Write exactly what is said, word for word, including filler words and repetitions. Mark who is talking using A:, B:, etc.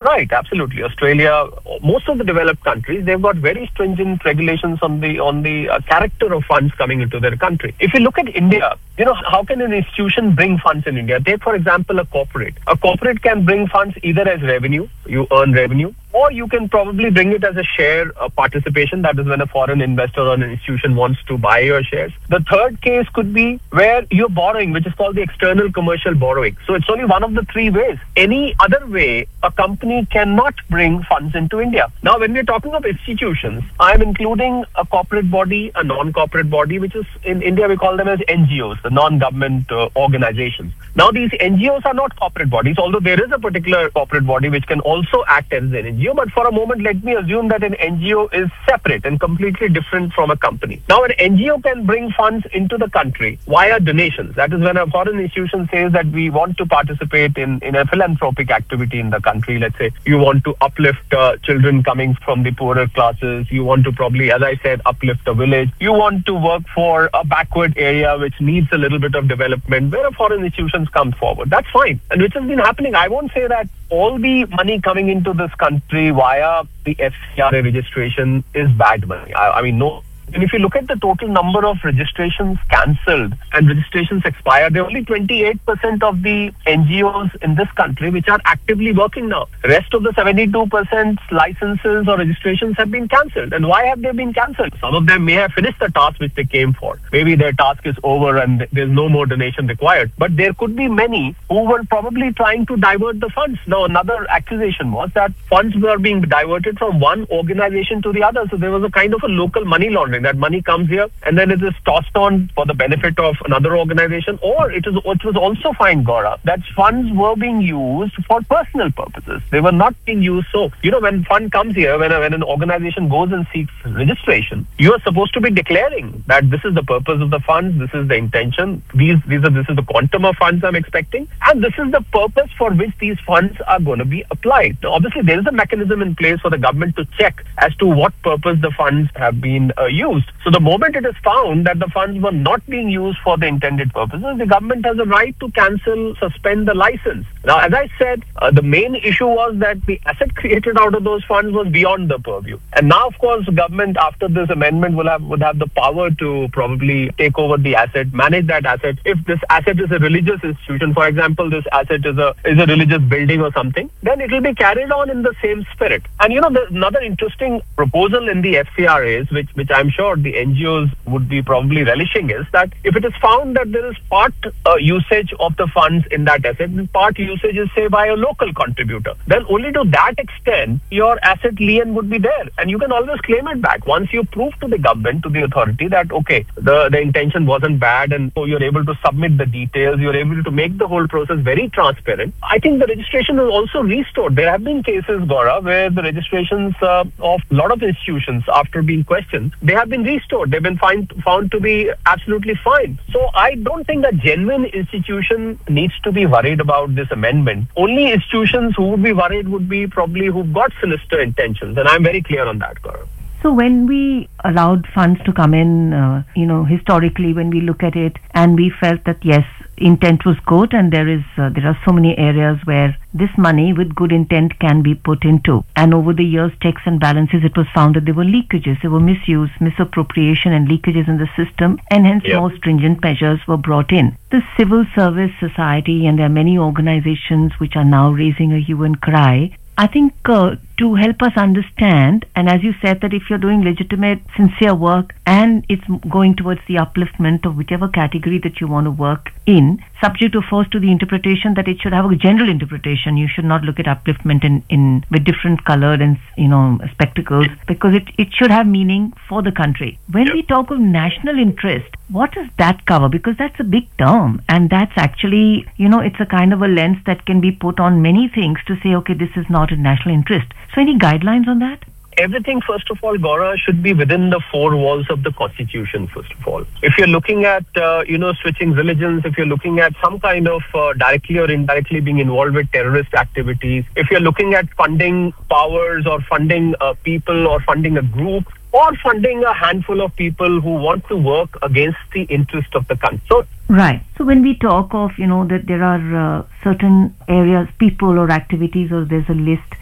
A: right, absolutely. Australia, most of the developed countries, they've got very stringent regulations on the on the uh, character of funds coming into their country. If you look at India, you know, how can an institution bring funds in India? Take, for example, a corporate. A corporate can bring funds either as revenue, you earn revenue, or you can probably bring it as a share uh, participation. That is when a foreign investor or an institution wants to buy your shares. The third case could be where you're borrowing, which is called the external commercial borrowing. So it's only one of the three ways. Any other way, a company cannot bring funds into India. Now, when we're talking of institutions, I'm including a corporate body, a non-corporate body, which is in India, we call them as N G Os, the non-government uh, organizations. Now, these N G Os are not corporate bodies, although there is a particular corporate body which can also act as an N G O. But for a moment, let me assume that an N G O is separate and completely different from a company. Now, an N G O can bring funds into the country via donations. That is when a foreign institution says that we want to participate in, in a philanthropic activity in the country. Let's say you want to uplift uh, children coming from the poorer classes. You want to probably, as I said, uplift a village. You want to work for a backward area which needs a little bit of development, where a foreign institutions come forward. That's fine. And which has been happening. I won't say that all the money coming into this country via the F C R A registration is bad money. I, I mean, no. And if you look at the total number of registrations cancelled and registrations expired, there are only twenty-eight percent of the N G Os in this country which are actively working now. Rest of the seventy-two percent licenses or registrations have been cancelled. And why have they been cancelled? Some of them may have finished the task which they came for. Maybe their task is over and there's no more donation required. But there could be many who were probably trying to divert the funds. Now, another accusation was that funds were being diverted from one organization to the other. So there was a kind of a local money laundering. That money comes here and then it is tossed on for the benefit of another organization. Or it is it was also fine, Gaurav, that funds were being used for personal purposes. They were not being used. So, you know, when fund comes here, when, a, when an organization goes and seeks registration, you are supposed to be declaring that this is the purpose of the funds, this is the intention, these these are this is the quantum of funds I'm expecting, and this is the purpose for which these funds are going to be applied. Now, obviously, there is a mechanism in place for the government to check as to what purpose the funds have been uh, used. So the moment it is found that the funds were not being used for the intended purposes, the government has a right to cancel, suspend the license. Now, as I said, uh, the main issue was that the asset created out of those funds was beyond the purview. And now, of course, the government, after this amendment, will have would have the power to probably take over the asset, manage that asset. If this asset is a religious institution, for example, this asset is a is a religious building or something, then it will be carried on in the same spirit. And you know, there's another interesting proposal in the F C R As, which which I'm sure the N G Os would be probably relishing, is that if it is found that there is part uh, usage of the funds in that asset and part usage is, say, by a local contributor, then only to that extent your asset lien would be there, and you can always claim it back once you prove to the government, to the authority, that okay, the, the intention wasn't bad, and so you're able to submit the details, you're able to make the whole process very transparent. I think the registration is also restored. There have been cases, Gaurav, where the registrations uh, of a lot of institutions, after being questioned, they have been restored. They've been find, found to be absolutely fine. So I don't think that genuine institution needs to be worried about this amendment. Only institutions who would be worried would be probably who've got sinister intentions. And I'm very clear on that, Gaurav.
B: So when we allowed funds to come in, uh, you know, historically, when we look at it, and we felt that, yes, intent was good, and there is uh, there are so many areas where this money with good intent can be put into. And over the years, checks and balances, it was found that there were leakages, there were misuse, misappropriation and leakages in the system, and hence
A: yeah.
B: more stringent measures were brought in. The civil service society, and there are many organizations which are now raising a hue and cry, I think uh, to help us understand, and as you said, that if you're doing legitimate, sincere work and it's going towards the upliftment of whichever category that you want to work in, subject of course to the interpretation that it should have a general interpretation. You should not look at upliftment in, in with different colored and, you know, spectacles, because it, it should have meaning for the country. When
A: yep.
B: we talk of national interest, what does that cover? Because that's a big term, and that's actually, you know, it's a kind of a lens that can be put on many things to say, okay, this is not in national interest. So any guidelines on that?
A: Everything, first of all, Gaurav, should be within the four walls of the Constitution, first of all. If you're looking at, uh, you know, switching religions, if you're looking at some kind of uh, directly or indirectly being involved with terrorist activities, if you're looking at funding powers or funding uh, people or funding a group, or funding a handful of people who want to work against the interest of the country. So,
B: right. So when we talk of, you know, that there are uh, certain areas, people or activities, or there's a list